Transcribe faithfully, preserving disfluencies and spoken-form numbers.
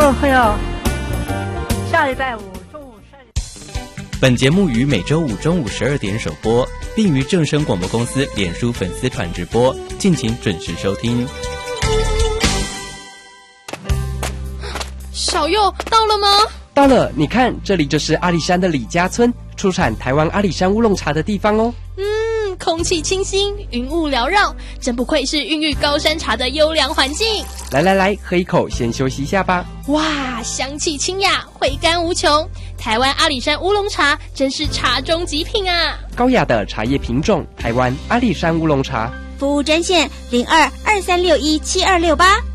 众朋友，下礼拜五中午十二点。 本节目于每周五中午十二点首播，并于正声广播公司脸书粉丝团直播，敬请准时收听。 小佑到了吗？ 到了，你看，这里就是阿里山的李家村，出产台湾阿里山乌龙茶的地方哦。 嗯，空气清新，云雾缭绕，真不愧是孕育高山茶的优良环境。 来来来，喝一口，先休息一下吧。 哇，香气清雅，回甘无穷。台湾阿里山乌龙茶真是茶中极品啊！ 高雅的茶叶品种，台湾阿里山乌龙茶。 服务专线零二二三六一七二六八。